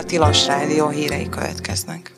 Tilos Rádió hírei következnek.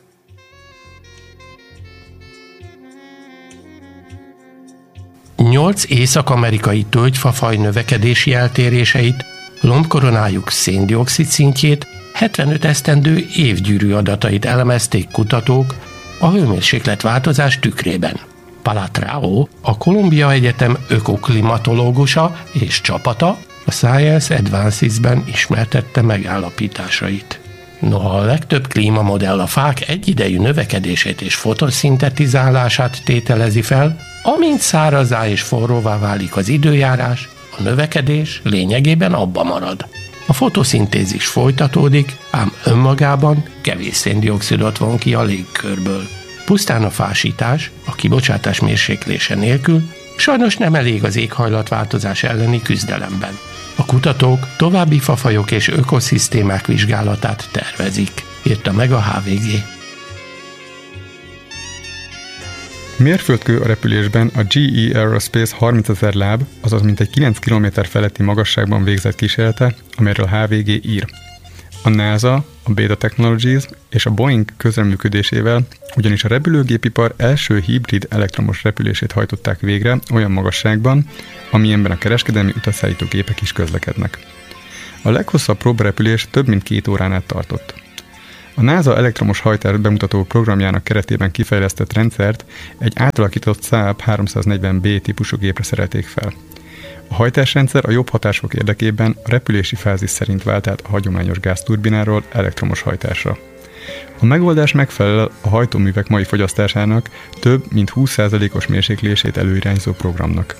Nyolc észak-amerikai tölgyfafaj növekedési eltéréseit, lombkoronájuk szén-dioxid szintjét, 75 esztendő évgyűrű adatait elemezték kutatók a hőmérséklet változás tükrében. Palatrao, a Columbia Egyetem ökoklimatológusa és csapata a Science Advances-ben ismertette megállapításait. Noha a legtöbb klímamodell a fák egyidejű növekedését és fotoszintetizálását tételezi fel, amint szárazzá és forróvá válik az időjárás, a növekedés lényegében abba marad. A fotoszintézis folytatódik, ám önmagában kevés széndioxidot von ki a légkörből. Pusztán a fásítás, a kibocsátás mérséklése nélkül sajnos nem elég az éghajlatváltozás elleni küzdelemben. A kutatók további fafajok és ökoszisztémák vizsgálatát tervezik, írta meg a HVG. Mérföldkő a repülésben a GE Aerospace 30 000 láb, azaz mintegy 9 km feletti magasságban végzett kísérlete, amelyről a HVG ír. A NASA, a Beta Technologies és a Boeing közreműködésével ugyanis a repülőgépipar első hibrid elektromos repülését hajtották végre olyan magasságban, amilyenben a kereskedelmi utasszállító gépek is közlekednek. A leghosszabb próbarepülés több mint 2 órán át tartott. A NASA elektromos hajtás bemutató programjának keretében kifejlesztett rendszert egy átalakított Saab 340B típusú gépre szerelték fel. A hajtásrendszer a jobb hatások érdekében a repülési fázis szerint vált át a hagyományos gázturbináról elektromos hajtásra. A megoldás megfelel a hajtóművek mai fogyasztásának több mint 20%-os mérséklését előirányzó programnak.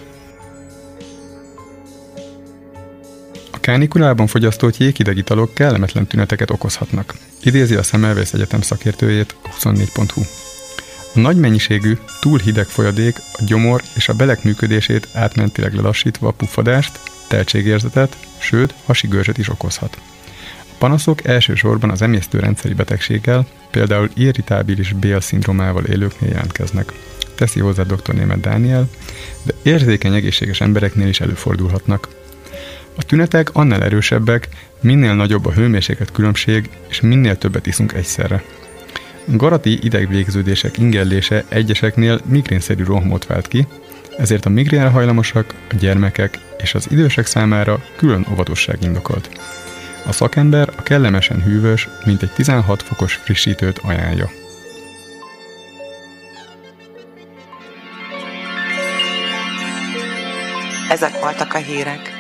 A kánikulában fogyasztott jéghideg italok kellemetlen tüneteket okozhatnak, idézi a Semmelweis Egyetem szakértőjét 24.hu. A nagy mennyiségű, túl hideg folyadék a gyomor és a belek működését átmentileg lelassítva a puffadást, teltségérzetet, sőt, hasigörzset is okozhat. A panaszok elsősorban az emésztőrendszeri betegséggel, például irritábilis Bél-szindrómával élőknél jelentkeznek, teszi hozzá dr. Németh Dániel, de érzékeny egészséges embereknél is előfordulhatnak. A tünetek annál erősebbek, minél nagyobb a hőmérséklet különbség, és minél többet iszunk egyszerre. Garati idegvégződések ingellése egyeseknél migrénszerű rohamot vált ki, ezért a migrénre hajlamosak, a gyermekek és az idősek számára külön óvatosság indokolt. A szakember a kellemesen hűvös, mintegy 16 fokos frissítőt ajánlja. Ezek voltak a hírek.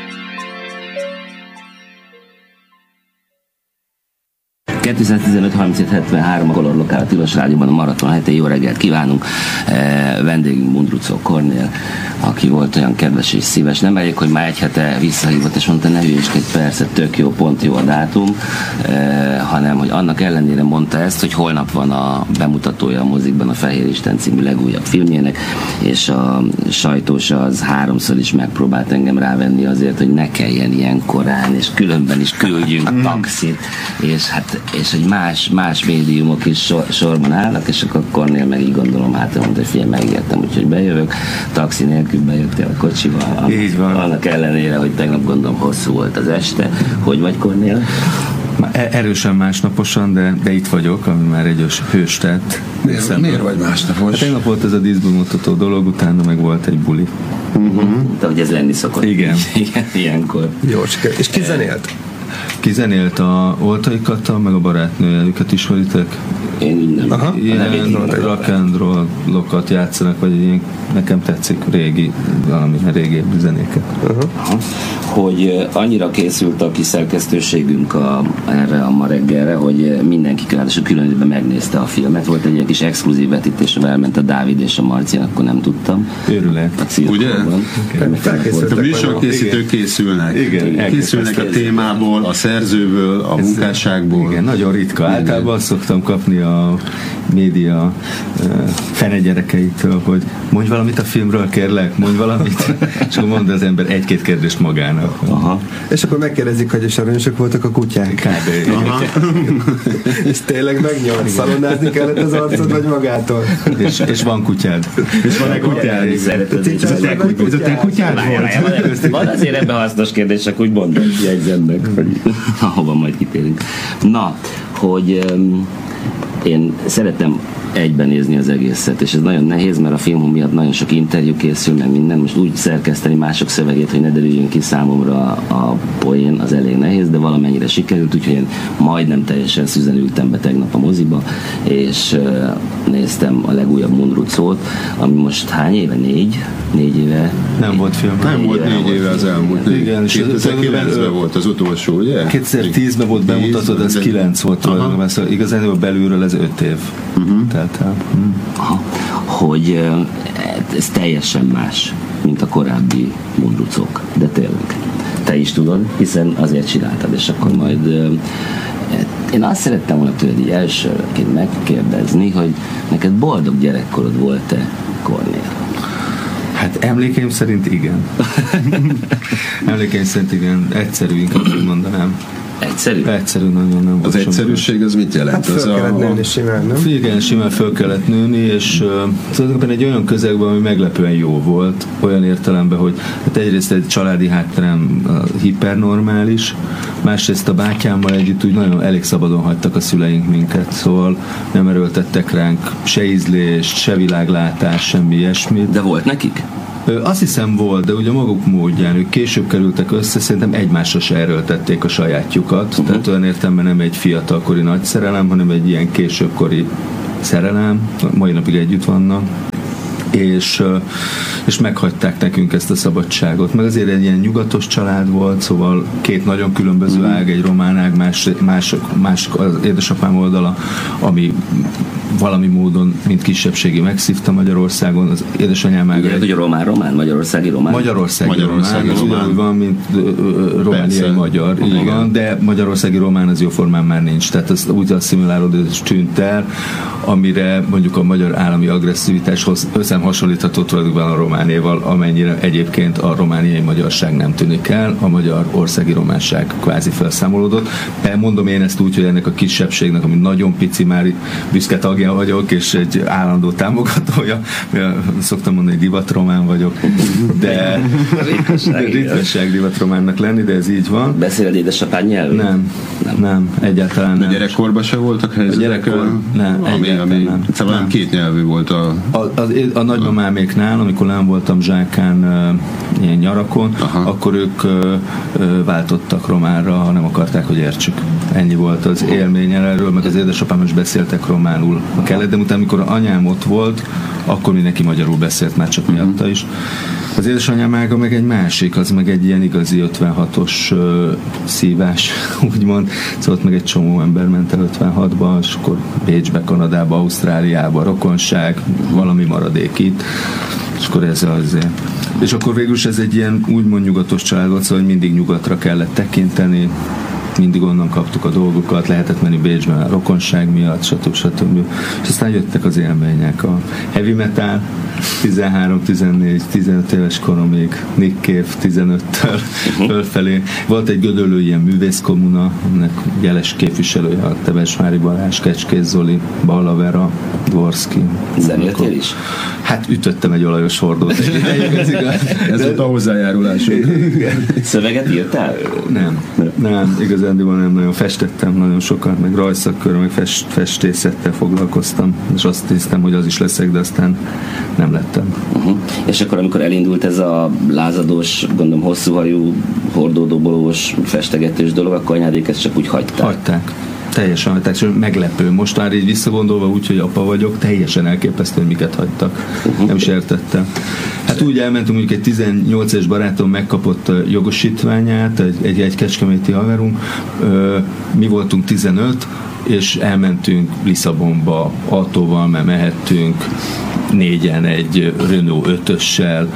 – 215-37-73 a Color Lokál a Tilos Rádióban a Maraton hetén. Jó reggelt kívánunk! Vendégünk Bundruczó Kornél, aki volt olyan kedves és szíves. Nem elég, hogy már egy hete visszahívott, és mondta, ne hülyéskedj, persze, tök jó, pont jó a dátum, hanem, hogy annak ellenére mondta ezt, hogy holnap van a bemutatója a mozikban a Fehér Isten című legújabb filmjének, és a sajtós az 3-szor is megpróbált engem rávenni azért, hogy ne kelljen ilyen korán, és különben is küldjünk taxit, és hogy más médiumok is sorban állnak, és akkor Kornél meg így gondolom, hát mondta, hogy figyelj, megértem, úgyhogy bejövök, taxi nélkül bejöttél a kocsival, annak ellenére, hogy tegnap gondolom hosszú volt az este. Hogy vagy, Kornél? Erősen másnaposan, de itt vagyok, ami már egy hős tett. Miért vagy másnapos? Hát tegnap volt ez a díszbemutató dolog, utána meg volt egy buli. De hogy ez lenni szokott. Igen. Ilyenkor. Jó, siker. És ki zenélt? Kizenélt a Oltai Kata, meg a barátnője, őket ismeritek? Én nem. Ilyen rock and roll-okat játszanak, vagy ilyen, nekem tetszik valami régi zenéket. Hogy annyira készült a kiszerkesztőségünk erre a ma reggelre, hogy mindenki ráadásul külön időben megnézte a filmet. Volt egy ilyen kis exkluzív vetítés, ahol elment a Dávid és a Marci, akkor nem tudtam. Őrület. Ugye? A műsorkészítők készülnek. Igen. Készülnek a témából, a szerzőből, a munkásságból. Igen, nagyon ritka. Általában szoktam kapni a média fene gyerekeitől, hogy mondj valamit a filmről, kérlek, mondj valamit. És akkor mond az ember egy-két kérdést magának. Aha. És akkor megkérdezik, hogy és aranyosok voltak a kutyák. Kb. És tényleg megnyom, szalonázni kellett az arcod, vagy magától? És van kutyád. És van egy kutyád. Ez a te kutyád volt? Van azért ebben hasznos kérdés, csak úgy mondom, jegyzem meg. ahova majd kitérünk. Na, hogy én szeretem egyben nézni az egészet, és ez nagyon nehéz, mert a film miatt nagyon sok interjú készül, meg minden, most úgy szerkeszteni mások szövegét, hogy ne derüljön ki számomra a poén, az elég nehéz, de valamennyire sikerült, úgyhogy én majdnem teljesen szüzenültem be tegnap a moziba, és néztem a legújabb Mundruczót, ami most hány éve? 4 éve? Nem volt film. Nem volt 4 éve az elmúlt. Igen, és 2009-ben volt az utolsó, ugye? 2010-ben volt bemutatod, ez 9 volt tulajdonképpen, szóval igazán belülről ez 5 év. Tehát, hogy ez teljesen más, mint a korábbi Mundruczók, de tényleg. Te is tudod, hiszen azért csináltad, és akkor majd én azt szerettem volna tőled így elsőként megkérdezni, hogy neked boldog gyerekkorod volt-e, Kornél? hát emlékeim szerint igen. Emlékeim szerint igen. Egyszerű, inkább úgy mondanám. Egyszerű, nagyon nem volt. Az egyszerűség az mit jelent? Hát föl kellett nőni simán, nem? Igen, simán föl kellett nőni, és tulajdonképpen egy olyan közegben, ami meglepően jó volt, olyan értelemben, hogy hát egyrészt egy családi hátterem hipernormális, másrészt a bátyámmal együtt úgy nagyon elég szabadon hagytak a szüleink minket, szóval nem erőltettek ránk se ízlést, se világlátást, semmi ilyesmit. De volt nekik? Azt hiszem volt, de ugye maguk módján, ők később kerültek össze, szerintem egymásra se erőltették a sajátjukat, tehát olyan értelemben nem egy fiatalkori nagy szerelem, hanem egy ilyen későbbkori szerelem, mai napig együtt vannak, és meghagyták nekünk ezt a szabadságot. Meg azért egy ilyen nyugatos család volt, szóval két nagyon különböző ág, egy román ág, más az édesapám oldala, ami valami módon, mint kisebbségi megszívta Magyarországon, az édesanyám ága. Ugye, hogy a román, magyarországi román? Magyarországi román, az ugyanúgy van, mint romániai magyar, így van, de magyarországi román az jóformán már nincs, tehát az úgy asszimilálódás tűnt el, amire mondjuk a magyar állami agresszivitáshoz összehasonlítható tulajdonképpen a románéval, amennyire egyébként a romániai magyarság nem tűnik el, a magyar országi románság kvázi felszámolódott. Mondom én ezt úgy, hogy ennek a kisebbségnek, ami nagyon pici, már büszke tagja vagyok, és egy állandó támogatója, szoktam mondani, hogy divatromán vagyok, de ritkasság divatrománnak lenni, de ez így van. Beszéled édesapád nyelvén? Nem, egyáltalán nem. A gyerekkorban se voltak helyzetek? Ami nem két nyelvű volt a nagymamáméknál, amikor nem voltam Zsákán ilyen nyarakon, akkor ők váltottak románra, ha nem akarták, hogy értsük. Ennyi volt az élményen erről, meg az édesapám is beszéltek románul a kellett, de utána, amikor anyám ott volt, akkor mindenki magyarul beszélt, már csak miatta is. Az édesanyám ága meg egy másik, az meg egy ilyen igazi 56-os szívás, úgymond. Szóval ott meg egy csomó ember ment el 56-ba, és akkor Bécsbe, Kanadába, Ausztráliába, rokonság, valami maradék itt, és akkor ez azért. És akkor végül is ez egy ilyen úgymond nyugatos család volt, szóval mindig nyugatra kellett tekinteni, mindig onnan kaptuk a dolgokat, lehetett menni Bécsben a rokonság miatt, stb. És aztán jöttek az élmények. A heavy metal 13, 14, 15 éves koromig, Nick Cave 15-től fölfelé. Volt egy gödöllő ilyen művészkomuna, ennek jeles képviselője a Tevesvári Balázs, Kecskés Zoli, Balla Vera, Dvorszki. Zenéltél is? Hát ütöttem egy olajos hordót. Ez volt a hozzájárulásod. Szöveget írtál? Nem, igazándiból nem nagyon festettem nagyon sokat, meg rajszakkörrel, meg festészettel foglalkoztam, és azt hiszem, hogy az is leszek, de aztán nem lettem. És akkor, amikor elindult ez a lázadós, gondolom hosszúhajú, hordódobolós, festegetős dolog, akkor anyádék ezt csak úgy hagyták. Teljesen hagyták, és meglepő. Most már így visszagondolva úgy, hogy apa vagyok, teljesen elképesztő, hogy miket hagytak. Nem is értettem. Hát úgy elmentünk, mondjuk egy 18 éves barátom megkapott jogosítványát, egy kecskeméti haverunk, mi voltunk 15, és elmentünk Lisszabonba autóval, mert mehettünk 4-en egy Renault 5-össel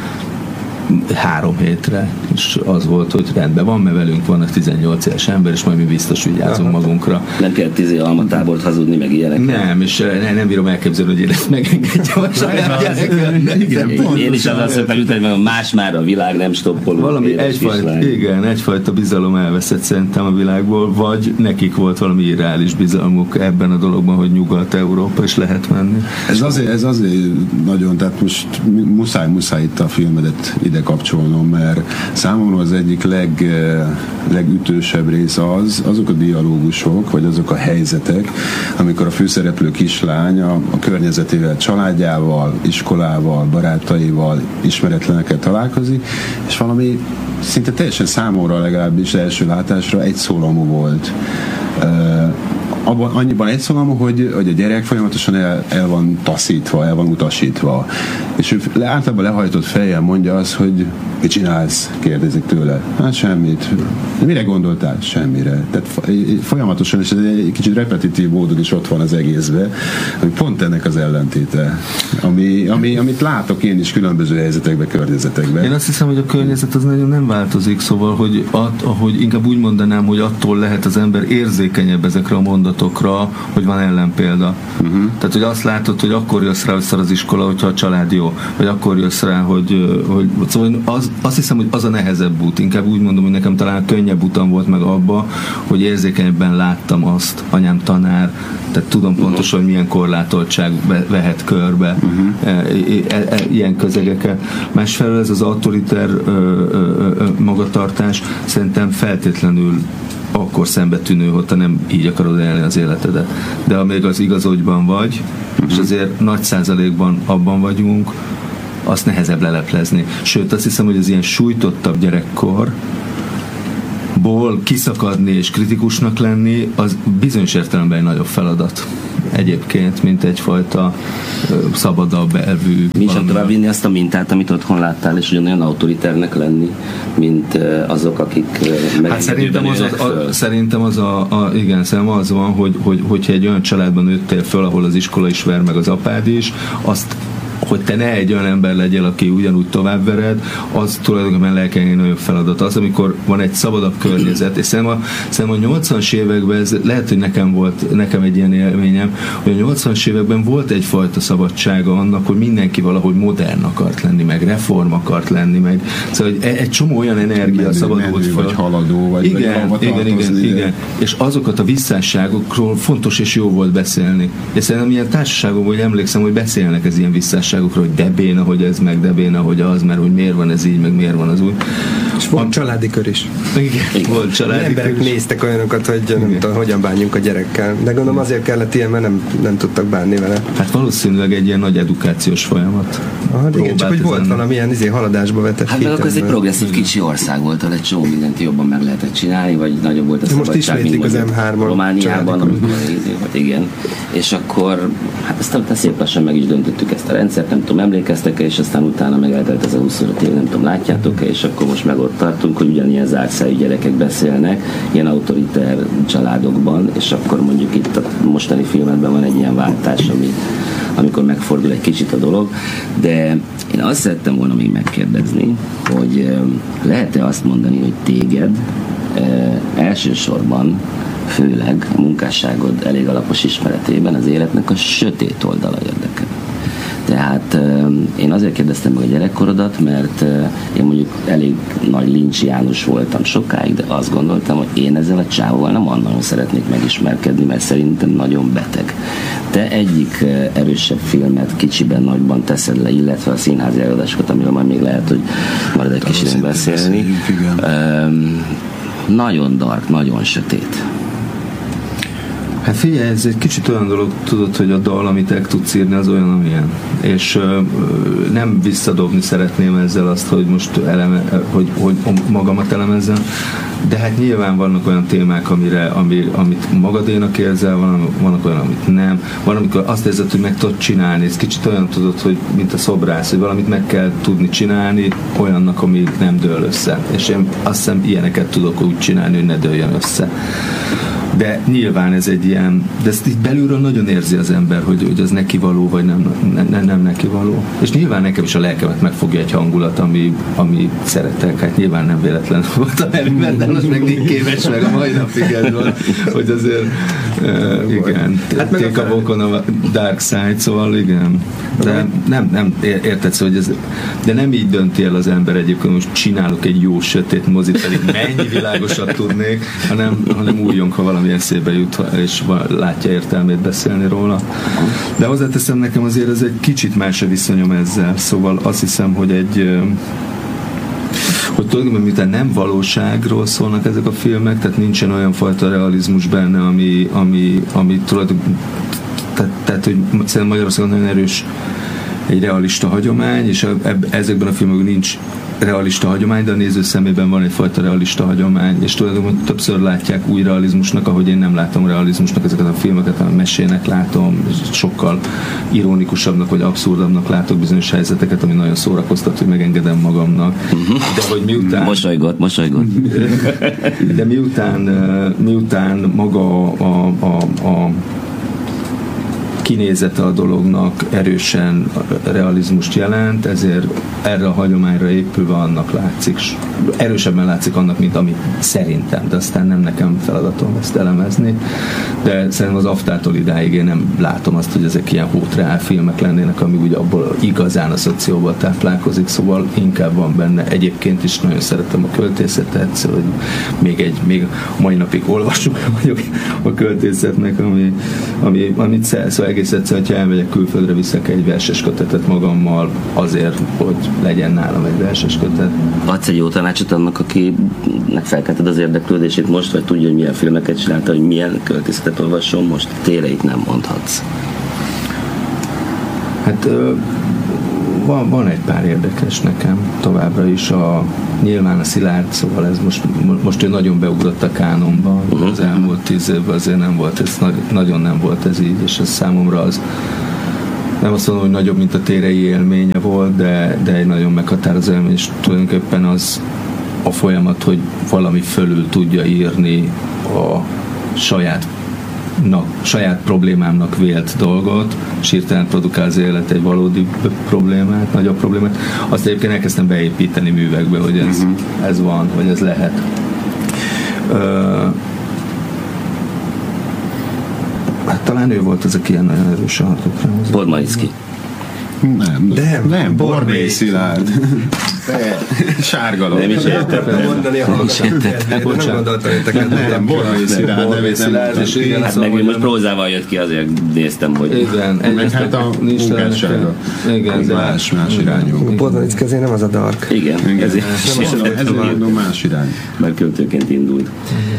3 hétre, és az volt, hogy rendben van, mert velünk vannak 18 éves ember, és majd mi biztos vigyázunk magunkra. Nem kell almatábort hazudni, meg ilyenek. Nem, és nem bírom elképzelni, hogy én ezt megengedjem a saját gyerekkel. Én is az szépen üteni, mert más már a világ nem stoppoló. Valami egyfajta bizalom elveszett szerintem a világból, vagy nekik volt valami irreális bizalmuk ebben a dologban, hogy Nyugat-Európa is lehet menni. Ez azért nagyon, tehát most muszáj itt a filmedet ide ide kapcsolnom, mert számomra az egyik legütősebb rész azok a dialógusok, vagy azok a helyzetek, amikor a főszereplő kislány a környezetével, családjával, iskolával, barátaival, ismeretlenekkel találkozik, és valami szinte teljesen számomra legalábbis első látásra egyszólamú volt. Annyiban egyszólamú, hogy a gyerek folyamatosan el van taszítva, el van utasítva. És ő általában lehajtott fejjel mondja azt, hogy mit csinálsz? Kérdezik tőle. Hát semmit. De mire gondoltál? Semmire. Tehát folyamatosan, és ez egy kicsit repetitív módon is ott van az egészben, ami pont ennek az ellentéte, amit látok én is különböző helyzetekben, környezetekben. Én azt hiszem, hogy a környezet az nagyon nem változik, szóval, hogy inkább úgy mondanám, hogy attól lehet az ember érzékenyebb ezekre a mondatokra, hogy van ellenpélda. Tehát, hogy azt látod, hogy akkor jössz rá, hogy szar az iskola, hogyha a család jó, vagy akkor jössz rá, hogy szóval azt hiszem, hogy az a nehezebb út. Inkább úgy mondom, hogy nekem talán könnyebb utam volt meg abba, hogy érzékenyebben láttam azt, anyám tanár, tehát tudom pontosan, hogy milyen korlátoltság vehet körbe ilyen közegeket. Másfelől ez az autoriter magatartás szerintem feltétlenül akkor szembetűnő, hogyha nem így akarod élni az életedet. De amíg az igazogyban vagy, és azért nagy százalékban abban vagyunk, azt nehezebb leleplezni. Sőt, azt hiszem, hogy az ilyen sújtottabb gyerekkorból kiszakadni és kritikusnak lenni, az bizonyos értelemben egy nagyobb feladat egyébként, mint egyfajta szabadabb elvű. Mi is tovább vinni azt a mintát, amit otthon láttál, és ugyanolyan autoritárnak lenni, mint azok, akik hát szerintem az van, hogyha egy olyan családban nőttél föl, ahol az iskola is ver meg az apád is, azt hogy te ne egy olyan ember legyél, aki ugyanúgy továbbvered, az tulajdonképpen lelkenyen nagyobb feladat. Az, amikor van egy szabadabb környezet, és szerintem a 80-as években, ez lehet, hogy nekem egy ilyen élményem, hogy a 80-as években volt egyfajta szabadsága annak, hogy mindenki valahogy modern akart lenni, meg reform akart lenni, meg szóval egy csomó olyan energia szabadult fel. Vagy haladó, vagy igen. És azokat a visszásságokról fontos és jó volt beszélni. És szerintem ilyen társaságokban, hogy emlékszem, hogy beszélnek ez ilyen visszásságokról, hogy de béna, hogy ez, meg de béna, hogy az, mert hogy miért van ez így, meg miért van az úgy. És volt családi kör is. Igen, volt családi kör is. Emberek néztek olyanokat, hogy nem tudom, hogyan bánjunk a gyerekkel. De gondolom azért kellett ilyen, mert nem tudtak bánni vele. Hát valószínűleg egy ilyen nagy edukációs folyamat. Igen, csak hogy volt valamilyen haladásba vetett. Hát meg akkor ez egy progresszív kicsi ország volt, ahol egy csomó mindent jobban meg lehetett csinálni, vagy nagyobb volt a szabadság, mint az M3-on Romániában, amikor igen. És akkor, hát aztán szép lassan meg is döntöttük ezt a rendszert, nem tudom, emlékeztek-e, és aztán utána meg eltelt ez a 25 év, nem tudom, látjátok-e, és akkor most meg ott tartunk, hogy ugyanilyen zártszájú gyerekek beszélnek, ilyen autoriter családokban, és akkor mondjuk itt a mostani filmben van egy ilyen váltás, amikor megfordul egy kicsit a dolog, de én azt szerettem volna még megkérdezni, hogy lehet-e azt mondani, hogy téged elsősorban, főleg a munkásságod elég alapos ismeretében az életnek a sötét oldala érdekel. Tehát én azért kérdeztem meg a gyerekkorodat, mert én mondjuk elég nagy Lynch János voltam sokáig, de azt gondoltam, hogy én ezzel a csávóval nem nagyon szeretnék megismerkedni, mert szerintem nagyon beteg. Te egyik erősebb filmet kicsiben, nagyban teszed le, illetve a színházi előadásokat, amiről majd még lehet, hogy marad egy kicsit beszélni. Nagyon dark, nagyon sötét. Hát figyelj, ez egy kicsit olyan dolog, tudod, hogy a dal, amit el tudsz írni, az olyan, amilyen. És nem visszadobni szeretném ezzel azt, hogy most hogy magamat elemezzem, de hát nyilván vannak olyan témák, amit magadénak érzel, vannak olyan, amit nem. Van, amikor azt érzed, hogy meg tudod csinálni, ez kicsit olyan, tudod, hogy mint a szobrász, hogy valamit meg kell tudni csinálni olyannak, ami nem dől össze. És én azt hiszem, ilyeneket tudok úgy csinálni, hogy ne dőljön össze. De nyilván ez egy ilyen, de ezt így belülről nagyon érzi az ember, hogy az neki való, vagy nem neki való. És nyilván nekem is a lelkemet megfogja egy hangulat, ami szeretek. Hát nyilván nem véletlen volt a nevében, de most meg Nick Cave-es meg a mai napig ez van, hogy azért igen. Hát take a walk on a dark side, szóval igen. De nem érted, szóval, hogy ez, de nem így dönti el az ember egyébként, most csinálok egy jó sötét mozit, pedig mennyi világosat tudnék, hanem újjon, ha valami eszébe jut, és látja értelmét beszélni róla. De hozzáteszem, nekem azért ez egy kicsit más a viszonyom ezzel, szóval azt hiszem, hogy hogy tulajdonképpen miután nem valóságról szólnak ezek a filmek, tehát nincsen olyan fajta realizmus benne, ami tulajdonképpen, tehát hogy szerintem Magyarországon nagyon erős egy realista hagyomány, és ezekben a filmekben nincs realista hagyomány, de a néző szemében van egyfajta realista hagyomány, és tulajdonképpen többször látják új realizmusnak, ahogy én nem látom realizmusnak ezeket a filmeket, a mesének látom, sokkal ironikusabbnak vagy abszurdabbnak látok bizonyos helyzeteket, ami nagyon szórakoztat, hogy megengedem magamnak. De hogy miután... Mosolygott. De miután maga a kinézete a dolognak erősen realizmust jelent, ezért erre a hagyományra épülve annak látszik, erősebben látszik annak, mint ami szerintem, de aztán nem nekem feladatom ezt elemezni, de szerintem az Aftától idáig én nem látom azt, hogy ezek ilyen hótreál filmek lennének, ami ugye abból igazán a szocióból táplálkozik, szóval inkább van benne. Egyébként is nagyon szeretem a költészetet, szóval még mai napig olvasunk vagyok a költészetnek, amit szóval egész egyszer, hogyha elmegyek külföldre, viszek egy verses kötetet magammal azért, hogy legyen nálam egy verses kötet. Adsz egy jó tanácsot annak, akinek felkelted az érdeklődését most, vagy tudja, hogy milyen filmeket csinálta, hogy milyen költészetet olvasson most, téreit nem mondhatsz. Hát van egy pár érdekes nekem továbbra is, nyilván a Szilárd, szóval ez most ő nagyon beugrott a kánonba, az elmúlt 10 évben azért nem volt ez, nagyon nem volt ez így, és ez számomra az, nem azt mondom, hogy nagyobb, mint a Térei élménye volt, de egy nagyon meghatározó élmény, és tulajdonképpen az a folyamat, hogy valami fölül tudja írni a saját problémámnak vélt dolgot, és hirtelen produkál az élet egy valódi problémát, nagyobb problémát. Azt egyébként elkezdtem beépíteni művekbe, hogy ez van, vagy ez lehet. Hát talán ő volt az, aki ilyen nagyon erősen hatott rá. Bormanicki. Nem, Borbély Szilárd. Sárgalom. Nem is értettem mondani a hallgatókat. Nem gondoltam, hogy nem, Borbély Szilárd. Hát meg most prózával jött ki, azért néztem, hogy... Igen, meg hát a munkássága. Igen, más irányú. Bormanicki azért nem az a dark. Igen, ezért más irány. mert költőként indult.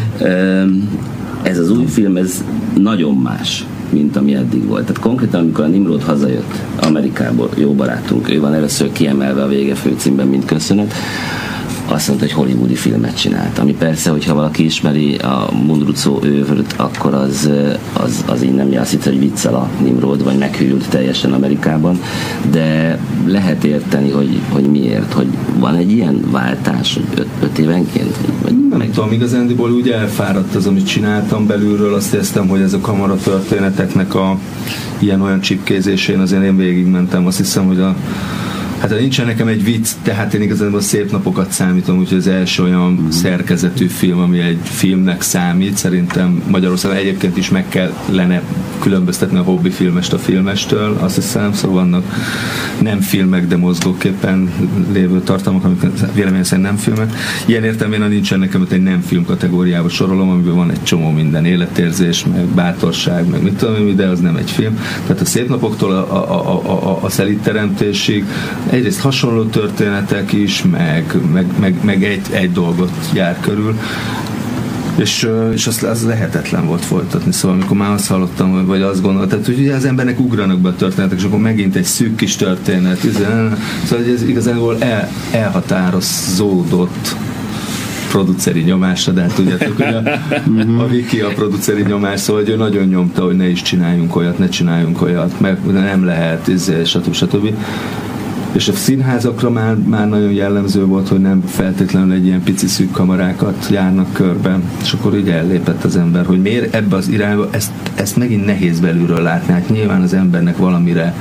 Ez az új film, ez nagyon más, mint ami eddig volt. Tehát konkrétan, amikor a Nimrod hazajött Amerikából, jó barátunk, ő van először kiemelve a Vége főcímben, mint köszönet, azt mondta, hogy hollywoodi filmet csinált. Ami persze, hogyha valaki ismeri a Mundruczó övrt, akkor az így nem játszik, hogy viccel a Nimrod, vagy meghűlt teljesen Amerikában, de lehet érteni, hogy miért, hogy van egy ilyen váltás, hogy 5 évenként? Vagy nem tudom, igazándiból úgy elfáradt az, amit csináltam belülről, azt éreztem, hogy ez a kamara történeteknek a ilyen-olyan csipkézésén azért én végigmentem, azt hiszem, hogy hát nincsen nekem egy vicc, tehát én igazán a Szép napokat számítom, úgyhogy az első olyan szerkezetű film, ami egy filmnek számít, szerintem Magyarországon egyébként is meg kellene különböztetni a hobbi filmest a filmestől, azt hiszem, szóval vannak nem filmek, de mozgóképpen lévő tartalmak, amik véleményem szerint nem filmek. Ilyen értelemben nincsen nekem egy nem film kategóriába sorolom, amiben van egy csomó minden, életérzés, meg bátorság, meg mit tudom, de az nem egy film. Tehát a Szép napoktól a szelídteremtésig egyrészt hasonló történetek is, meg egy dolgot jár körül, és az lehetetlen volt folytatni, szóval amikor már azt hallottam, vagy azt gondoltam, hogy ugye az embernek ugranak be a történetek, és akkor megint egy szűk kis történet, szóval ez igazából elhatározódott produceri nyomásra, de hát tudjátok, hogy a Viki a produceri nyomás, szóval hogy ő nagyon nyomta, hogy ne is csináljunk olyat, ne csináljunk olyat, meg nem lehet, stb. És a színházakra már nagyon jellemző volt, hogy nem feltétlenül egy ilyen pici szűk kamarákat járnak körben, és akkor így ellépett az ember, hogy miért ebbe az irányba, ezt megint nehéz belülről látni, hát nyilván az embernek valamire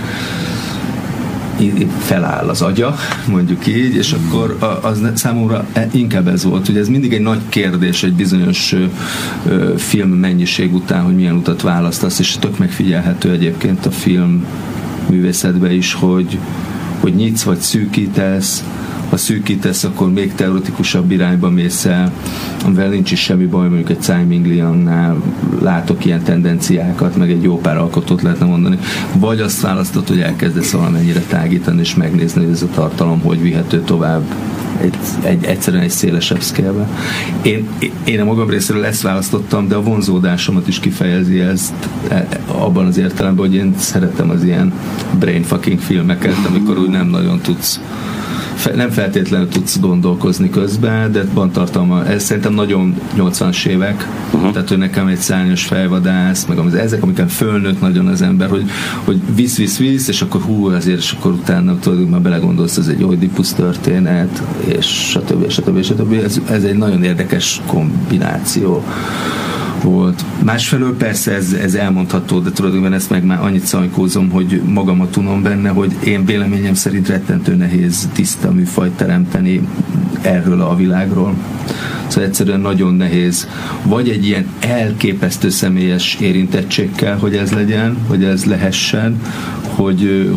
feláll az agya, mondjuk így, és akkor az számomra inkább ez volt, hogy ez mindig egy nagy kérdés egy bizonyos film mennyiség után, hogy milyen utat választasz, és tök megfigyelhető egyébként a film művészetben is, hogy nyitsz vagy szűkítesz, ha szűkítesz, akkor még teoretikusabb irányba mész el, amivel nincs is semmi baj, mondjuk egy Tsai Ming Liannál látok ilyen tendenciákat, meg egy jó pár alkotót lehetne mondani, vagy azt választod, hogy elkezdesz valamennyire tágítani és megnézni, hogy ez a tartalom hogy vihető tovább egyszerűen egy szélesebb scale-be. Én a magam részéről ezt választottam, de a vonzódásomat is kifejezi ezt abban az értelemben, hogy én szeretem az ilyen brainfucking filmeket, amikor úgy nem nagyon tudsz, nem feltétlenül tudsz gondolkozni közben, de van tartalma. Ez szerintem nagyon 80-as évek, tehát hogy nekem egy szárnyas fejvadász, meg ezek, amiken fölnőtt nagyon az ember, hogy visz, és akkor azért, és akkor utána tudod, már belegondolsz, ez egy Oidipusz történet, és stb. Ez egy nagyon érdekes kombináció volt. Másfelől persze ez elmondható, de tulajdonképpen ezt meg már annyit szajkózom, hogy magamat unom benne, hogy én véleményem szerint rettentő nehéz tiszta műfajt teremteni erről a világról. Szóval egyszerűen nagyon nehéz. Vagy egy ilyen elképesztő személyes érintettségkel, hogy ez legyen, hogy ez lehessen, hogy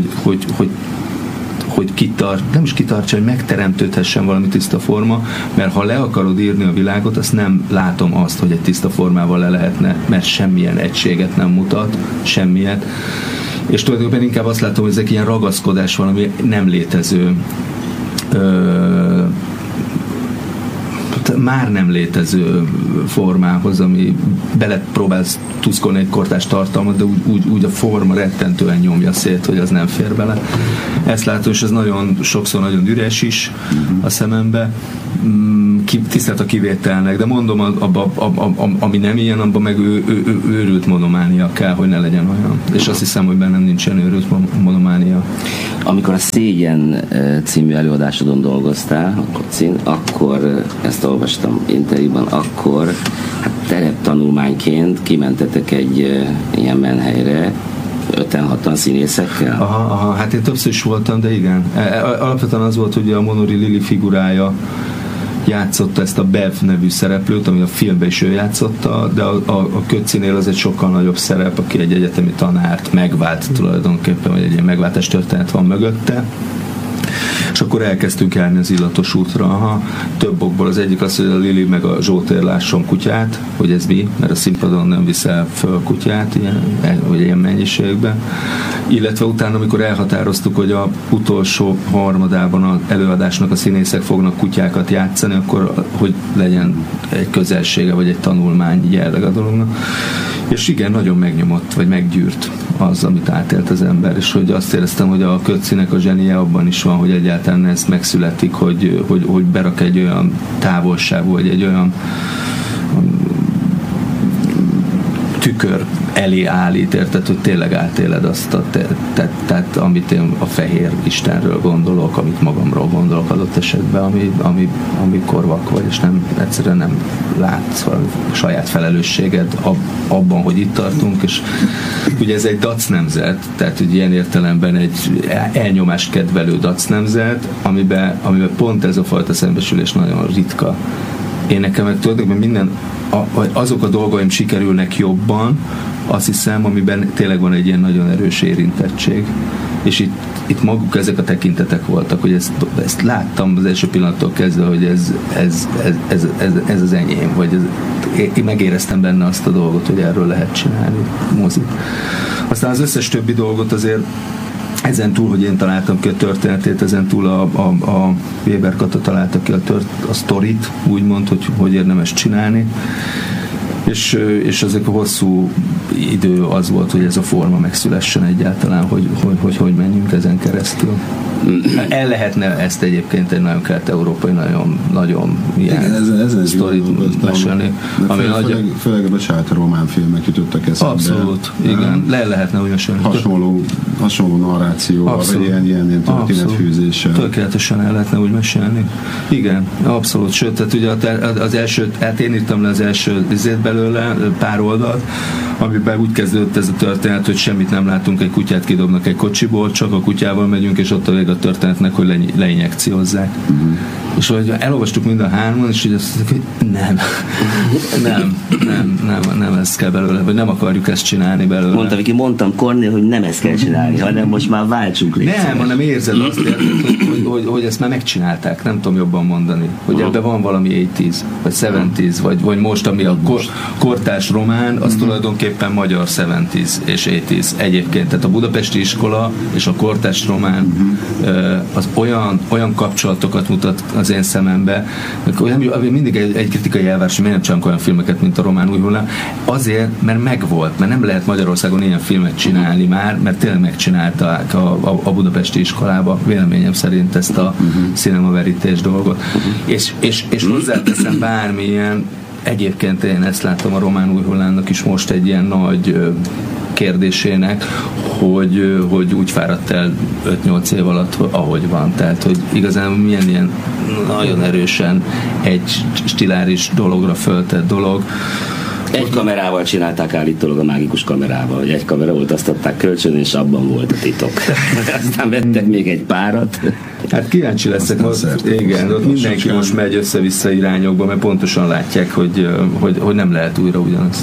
nem is kitartsa, hogy megteremtődhessen valami tiszta forma, mert ha le akarod írni a világot, azt nem látom azt, hogy egy tiszta formával le lehetne, mert semmilyen egységet nem mutat, semmilyet. És tulajdonképpen inkább azt látom, hogy ezek ilyen ragaszkodás valami nem létező már nem létező formához, ami belepróbálsz tuszkolni egy kortárs tartalmat, de úgy a forma rettentően nyomja szét, hogy az nem fér bele. Ezt látom, és ez nagyon sokszor nagyon üres is a szemembe. Tisztelt a kivételnek, de mondom, ami nem ilyen, abban meg őrült monománia kell, hogy ne legyen olyan. És azt hiszem, hogy bennem nincsen őrült monománia. Amikor a Szégyen című előadásodon dolgoztál, akkor ezt olvastam interjúban, akkor tereptanulmányként kimentetek egy ilyen menhelyre, 5-6-an színészekkel? Aha, hát én többször is voltam, de igen. Alapvetően az volt, hogy a Monori Lili figurája játszotta ezt a Bev nevű szereplőt, ami a filmben is ő játszotta, de a Kötzinél az egy sokkal nagyobb szerep, aki egy egyetemi tanárt megvált tulajdonképpen, vagy egy ilyen megváltás történet van mögötte. És akkor elkezdtünk járni az Illatos útra. Több okból. Az egyik az, hogy a Lili meg a Zsótér lásson kutyát, hogy ez mi, mert a színpadon nem viszel föl kutyát, ilyen mennyiségben. Illetve utána, amikor elhatároztuk, hogy a utolsó harmadában az előadásnak a színészek fognak kutyákat játszani, akkor hogy legyen egy közelsége, vagy egy tanulmány jelleg a dolognak. És igen, nagyon megnyomott, vagy meggyűrt az, amit átélt az ember, és hogy azt éreztem, hogy a Kötzinek a zsenie abban is van, hogy egyáltalán ez megszületik, hogy berak egy olyan távolságú, vagy egy olyan tükör elé állít, érted, hogy tényleg átéled azt tehát amit én a fehér Istenről gondolok, amit magamról gondolok adott esetben, amikor vak vagy, és egyszerűen nem látsz valami saját felelősséged abban, hogy itt tartunk, és ugye ez egy dac nemzet, tehát ugye ilyen értelemben egy elnyomást kedvelő dac nemzet, amiben pont ez a fajta szembesülés nagyon ritka. Én nekem meg tulajdonképpen azok a dolgaim sikerülnek jobban, azt hiszem, amiben tényleg van egy ilyen nagyon erős érintettség. És itt maguk ezek a tekintetek voltak, hogy ezt láttam az első pillanattól kezdve, hogy ez az enyém, vagy én megéreztem benne azt a dolgot, hogy erről lehet csinálni mozit. Aztán az összes többi dolgot azért ezen túl, hogy én találtam ki a történetét, ezen túl a Weber Kata találta ki a sztorit, úgymond, hogy érdemes csinálni. És ezek a hosszú idő az volt, hogy ez a forma megszülessen egyáltalán, hogy menjünk ezen keresztül. El lehetne ezt egyébként egy nagyon kelet-európai, nagyon ilyen sztorit mesélni. Főleg a becsállt román filmek jutottak eszembe. Abszolút, igen. Lehetne úgy mesélni. Hasonló narrációval, vagy ilyen történetfűzéssel. Tökéletesen el lehetne úgy mesélni. Igen, abszolút. Sőt, tehát ugye az első, hát én írtam le az első belőle, pár oldalt, amiben úgy kezdődött ez a történet, hogy semmit nem látunk, egy kutyát kidobnak egy kocsiból, csak a kutyával megyünk, és ott a vége a történetnek, hogy leinjekciózzák. És hogy elolvastuk mind a hárman, és így azt mondjuk, hogy nem ez kell belőle, vagy nem akarjuk ezt csinálni belőle. Mondtam Kornél, hogy nem ezt kell csinálni, hanem most már váltsunk légy. Nem, hanem érzed azt, hogy ezt már megcsinálták, nem tudom jobban mondani, hogy ebben van valami 80s, vagy 70s, vagy most, ami a kortárs román, az tulajdonképpen tulajdonképpen magyar 70s és 80s egyébként. Tehát a budapesti iskola és a kortárs román az olyan kapcsolatokat mutat az én szemembe, hogy mindig egy kritikai elvárás, hogy miért nem csinálunk olyan filmeket, mint a Román új hullám. Azért, mert megvolt, mert nem lehet Magyarországon ilyen filmet csinálni már, mert tényleg megcsinálták a budapesti iskolába, véleményem szerint ezt a Cinema Verités dolgot. És hozzáteszem bármilyen, egyébként én ezt látom a Román új hullámnak is most egy ilyen nagy kérdésének, hogy úgy fáradt el 5-8 év alatt, ahogy van. Tehát, hogy igazán milyen ilyen nagyon erősen egy stiláris dologra föltett dolog. Egy kamerával csinálták állítólag, a mágikus kamerával, hogy egy kamera volt, azt adták kölcsön, és abban volt a titok. Aztán vettek még egy párat. Hát kíváncsi leszek, igen, ott mindenki most megy össze-vissza irányokba, mert pontosan látják, hogy nem lehet újra ugyanazt.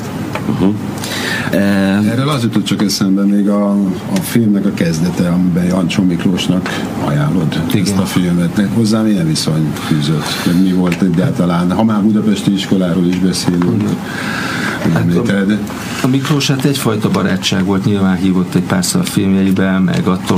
Erről az jutott csak eszembe még a filmnek a kezdete, amiben Jancsó Miklósnak ajánlod ezt a filmet. Hozzá milyen viszony fűzött? Mi volt egyáltalán? Ha már budapesti iskoláról is beszélünk. A Miklós hát egyfajta barátság volt, nyilván hívott egy párszor a filmjeiben, meg attól,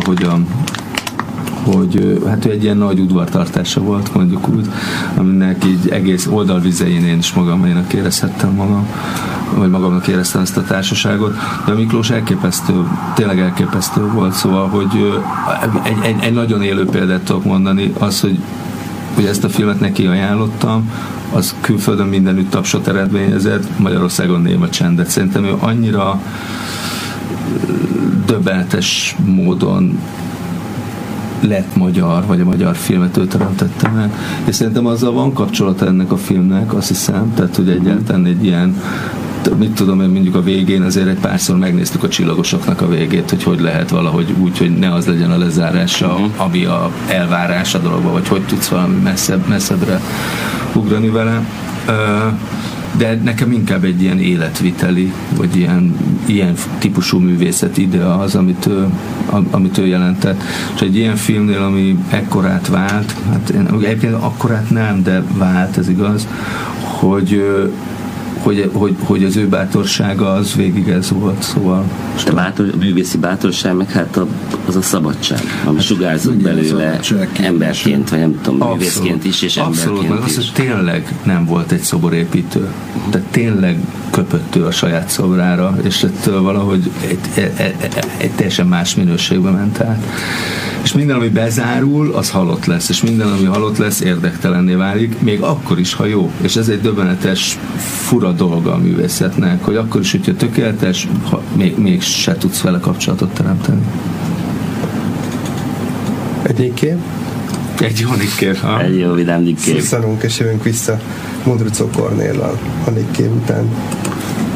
hogy hát ő egy ilyen nagy udvartartása volt, mondjuk úgy, aminek így egész oldalvizein én is magamnak érezhettem magam, vagy magamnak éreztem ezt a társaságot, de a Miklós tényleg elképesztő volt, szóval, hogy egy nagyon élő példát tudok mondani, az, hogy ezt a filmet neki ajánlottam, az külföldön mindenütt tapsot eredményezett, Magyarországon néma csendet. Szerintem ő annyira döbbenetes módon lett magyar, vagy a magyar filmet ő teremtette meg. És szerintem azzal van kapcsolata ennek a filmnek, azt hiszem, tehát hogy egyáltalán egy ilyen, mit tudom én, mondjuk a végén azért egy párszor megnéztük a Csillagosoknak a végét, hogy lehet valahogy úgy, hogy ne az legyen a lezárása, ami a elvárás a dologban, vagy hogy tudsz valami messzebbre ugrani vele. De nekem inkább egy ilyen életviteli, vagy ilyen típusú művészet idea az, amit ő jelentett. És egy ilyen filmnél, ami ekkorát vált, hát én egyébként akkorát nem, de vált, ez igaz, hogy az ő bátorsága az végig ez volt, szóval... A művészi bátorság, meg hát az a szabadság, ami sugárzott belőle emberként, vagy nem tudom, művészként is, és abszolút, emberként is. Abszolút, hogy tényleg nem volt egy szoborépítő. De tényleg köpött ő a saját szobrára, és ettől valahogy egy teljesen más minőségbe ment át. És minden, ami bezárul, az halott lesz, és minden, ami halott lesz, érdektelenné válik, még akkor is, ha jó. És ez egy döbbenetes, fura dolga a művészetnek, hogy akkor is, hogyha tökéletes, még se tudsz vele kapcsolatot teremteni. Egy Nikkép? Egy jó Nikkép, ha? Egy jó vidám Nikkép. Szusszanunk, és jövünk vissza Mundruczó Kornéllal a Nikkép után.